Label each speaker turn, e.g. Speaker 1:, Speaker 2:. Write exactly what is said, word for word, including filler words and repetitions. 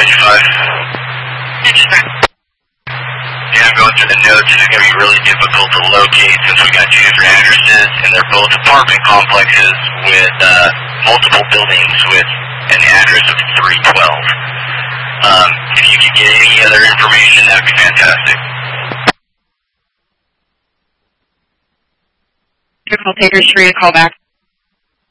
Speaker 1: five. Yeah, I'm going through the notes. It's going to be really difficult to locate since we got two different addresses, and they're both apartment complexes with uh, multiple buildings with an address of three twelve. Um, if you could get any other information, that would be fantastic.
Speaker 2: I'll take her street and call back.